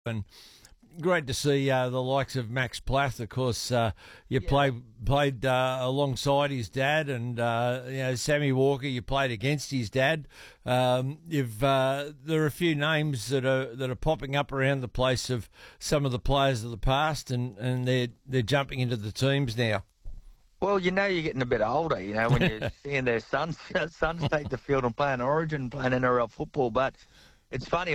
And great to see the likes of Max Plath. Of course, you Yeah. played alongside his dad, and Sammy Walker. You played against his dad. There are a few names that are popping up around the place of some of the players of the past, and they're jumping into the teams now. Well, you're getting a bit older, when you're seeing their sons sons take the field and play an Origin, playing NRL football. But it's funny,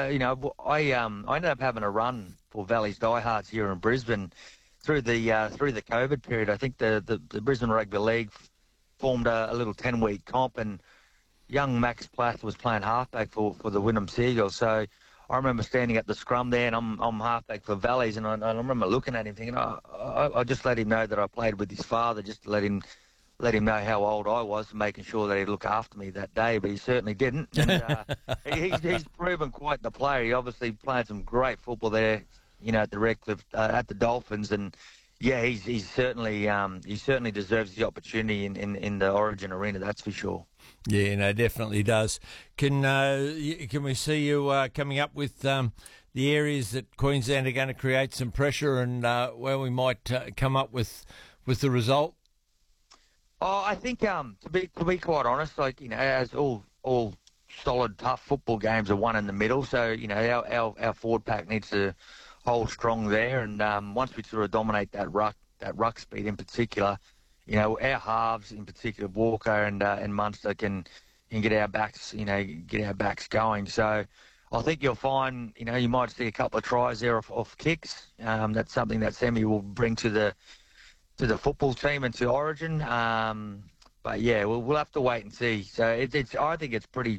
I ended up having a run for Valley's Diehards here in Brisbane through the COVID period. I think the Brisbane Rugby League formed a little 10-week comp, and young Max Plath was playing halfback for the Wynnum Seagulls. So I remember standing at the scrum there, and I'm halfback for Valleys, and I remember looking at him thinking, I just let him know that I played with his father, just to let him know how old I was, and making sure that he'd look after me that day. But he certainly didn't. And, he's proven quite the player. He obviously played some great football there, at the Redcliffe, at the Dolphins, and yeah, he certainly deserves the opportunity in the Origin arena. That's for sure. Yeah, no, definitely does. Can we see you coming up with the areas that Queensland are going to create some pressure, and where we might come up with the result? Oh, I think to be quite honest, as all solid tough football games are won in the middle, so our forward pack needs to hold strong there, and once we sort of dominate that ruck speed in particular, our halves in particular, Walker and Munster can get our backs going. So I think you'll find you might see a couple of tries there off kicks. That's something that Sammy will bring to the football team and to Origin. But yeah, we'll have to wait and see. So I think it's pretty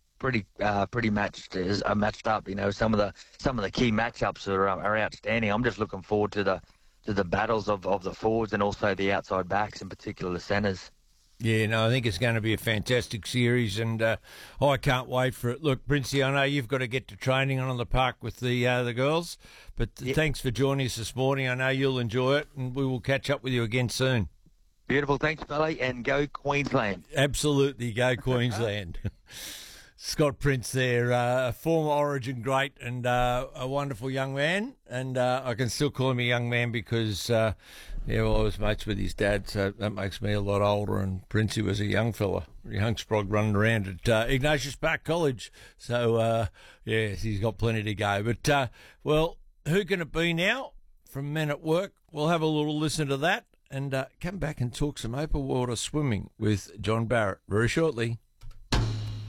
matched up. Some of the key matchups are outstanding. I'm just looking forward to the battles of the forwards and also the outside backs, in particular the centres. Yeah, no, I think it's going to be a fantastic series, and I can't wait for it. Look, Princey, I know you've got to get to training on the park with the girls, but Thanks for joining us this morning. I know you'll enjoy it, and we will catch up with you again soon. Beautiful. Thanks, Billy, and go Queensland. Absolutely, go Queensland. Scott Prince there, a former Origin great and a wonderful young man. And I can still call him a young man because, I was mates with his dad, so that makes me a lot older. And Princey was a young fella, a young sprog running around at Ignatius Park College. So, he's got plenty to go. But, who can it be now from Men at Work? We'll have a little listen to that and come back and talk some open water swimming with John Barrett very shortly.